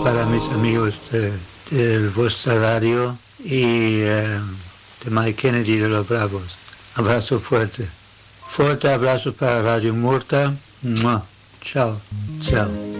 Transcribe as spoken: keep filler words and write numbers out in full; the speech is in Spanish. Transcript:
para mis amigos de, de vuestra radio y eh, de Mike Kennedy de los Bravos. Abrazo fuerte. Fuerte abrazo para Radio Murta. ¡Mua! Chao, chao.